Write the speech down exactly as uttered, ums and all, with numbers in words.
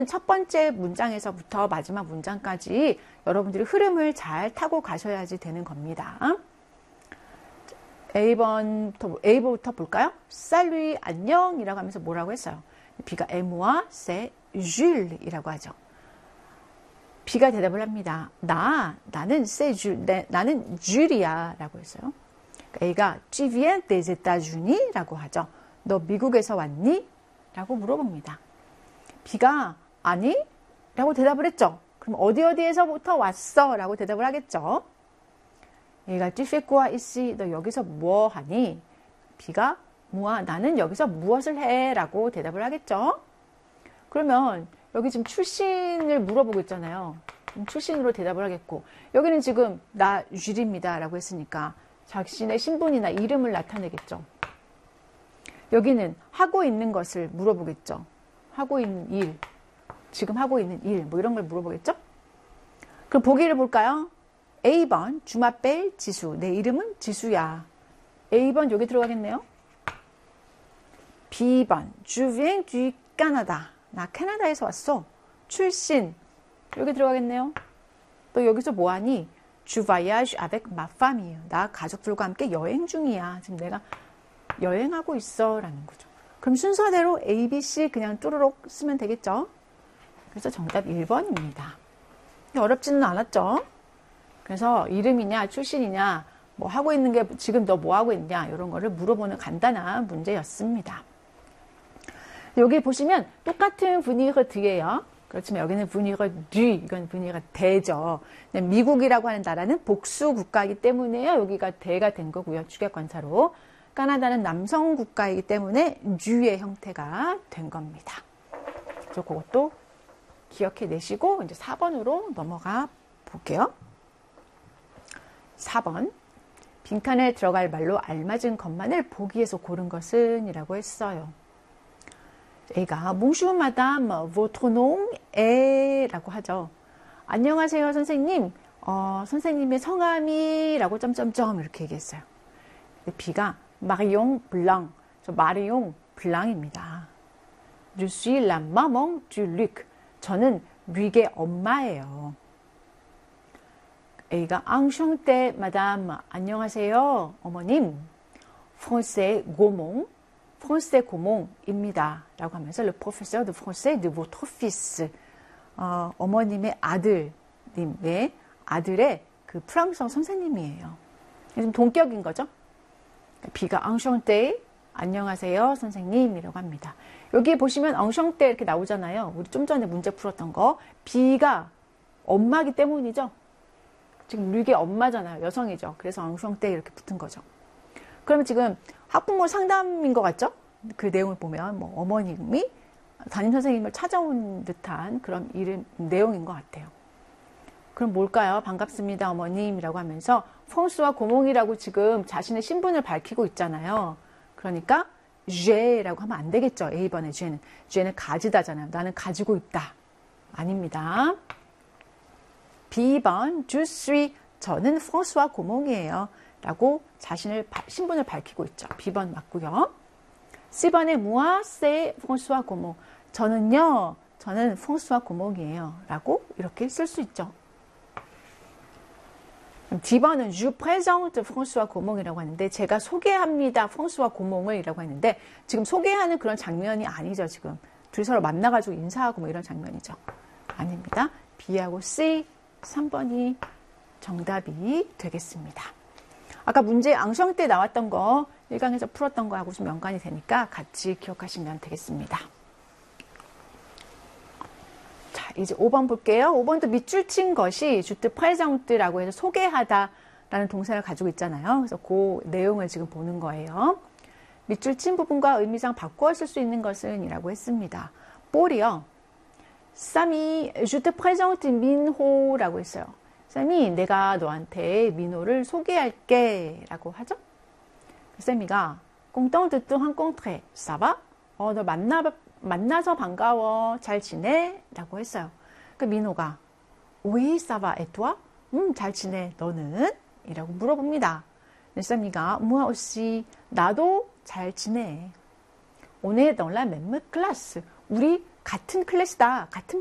첫 번째 문장에서부터 마지막 문장까지 여러분들이 흐름을 잘 타고 가셔야지 되는 겁니다. A번부터, A부터 볼까요? Salut, 안녕이라고 하면서 뭐라고 했어요? B가 moi, c'est Jules 이라고 하죠. B가 대답을 합니다. 나, 나는 c'est Jules, 네, 나는 줄이야 라고 했어요. A가 tu viens des États-Unis 라고 하죠. 너 미국에서 왔니? 라고 물어봅니다. B가 아니? 라고 대답을 했죠. 그럼 어디 어디에서부터 왔어? 라고 대답을 하겠죠. A가 tu fais quoi ici? 너 여기서 뭐 하니? B가 moi, 나는 여기서 무엇을 해? 라고 대답을 하겠죠. 그러면 여기 지금 출신을 물어보고 있잖아요. 출신으로 대답을 하겠고, 여기는 지금 나 줄입니다 라고 했으니까 자신의 신분이나 이름을 나타내겠죠. 여기는 하고 있는 것을 물어보겠죠. 하고 있는 일, 지금 하고 있는 일, 뭐 이런 걸 물어보겠죠. 그럼 보기를 볼까요? A번, 주마벨 지수, 내 이름은 지수야. A번 여기 들어가겠네요. B번, je viens du Canada, 나 캐나다에서 왔어. 출신, 여기 들어가겠네요. 또 여기서 뭐하니? Je voyage avec ma famille, 나 가족들과 함께 여행 중이야. 지금 내가 여행하고 있어 라는 거죠. 그럼 순서대로 A, B, C 그냥 뚜루룩 쓰면 되겠죠. 그래서 정답 일 번입니다. 어렵지는 않았죠. 그래서 이름이냐 출신이냐 뭐 하고 있는 게 지금 너 뭐 하고 있냐 이런 거를 물어보는 간단한 문제였습니다. 여기 보시면 똑같은 분위기가 뒤에요. 그렇지만 여기는 분위기가 뒤, 이건 분위기가 대죠. 미국이라고 하는 나라는 복수 국가이기 때문에요. 여기가 대가 된 거고요. 주객관사로. 까나다는 남성 국가이기 때문에 듀의 형태가 된 겁니다. 그래서 그것도 기억해 내시고 이제 사 번으로 넘어가 볼게요. 사 번. 빈칸에 들어갈 말로 알맞은 것만을 보기에서 고른 것은 이라고 했어요. A가 Bonjour madame, votre nom est 라고 하죠. 안녕하세요 선생님. 어, 선생님의 성함이 라고 점점점 이렇게 얘기했어요. B가 Marion Blanc, 저 마리옹 블랑입니다. Je suis la maman du Luc. 저는 릭의 엄마예요. A가 Enchanté, madame. 안녕하세요, 어머님. Français Gaumont, Français Gaumont,입니다. 라고 하면서 le professeur de français de votre fils. 어, 어머님의 아들님의 아들의 그 프랑스어 선생님이에요. 좀 동격인 거죠. B가 Enchanté, 안녕하세요, 선생님이라고 합니다. 여기 보시면 enchanté 이렇게 나오잖아요. 우리 좀 전에 문제 풀었던 거. B가 엄마기 때문이죠. 지금 릭의 엄마잖아요. 여성이죠. 그래서 enchanté 이렇게 붙은 거죠. 그러면 지금 학부모 상담인 것 같죠? 그 내용을 보면 뭐 어머님이 담임 선생님을 찾아온 듯한 그런 이름, 내용인 것 같아요. 그럼 뭘까요? 반갑습니다, 어머님이라고 하면서 펑스와 고몽이라고 지금 자신의 신분을 밝히고 있잖아요. 그러니까 제라고 하면 안 되겠죠. A번의 제는. 제는 가지다잖아요. 나는 가지고 있다. 아닙니다. B번 je suis, 저는 펑스와 고몽이에요. 라고 자신의 신분을 밝히고 있죠. B번 맞고요. C번에 moi c'est François Gaumont, 저는요, 저는 펑스와 고몽이에요. 라고 이렇게 쓸 수 있죠. D번은 je présente François Gaumont 이라고 하는데 제가 소개합니다. François Gaumont 이라고 했는데 지금 소개하는 그런 장면이 아니죠. 지금 둘이 서로 만나가지고 인사하고 뭐 이런 장면이죠. 아닙니다. B하고 C, 삼 번이 정답이 되겠습니다. 아까 문제 앙셩 때 나왔던 거 일 강에서 풀었던 거하고 좀 연관이 되니까 같이 기억하시면 되겠습니다. 자, 이제 오 번 볼게요. 오 번도 밑줄 친 것이 주트 프레젠트라고 해서 소개하다라는 동사를 가지고 있잖아요. 그래서 그 내용을 지금 보는 거예요. 밑줄 친 부분과 의미상 바꾸어 쓸 수 있는 것은 이라고 했습니다. 볼이요. 쌈이 주트 프레젠트 민호라고 했어요. 쌈이 내가 너한테 민호를 소개할게 라고 하죠. 쌤이가 꽁똥 듣뚱 한 꽁트레 사바? 어, 너 만나, 만나서 반가워. 잘 지내? 라고 했어요. 그 민호가 Oui, ça va, et toi? 음, 잘 지내. 너는? 이라고 물어봅니다. 쌤이가 moi aussi, 나도 잘 지내. On est dans la même classe. 우리 같은 클래스다. 같은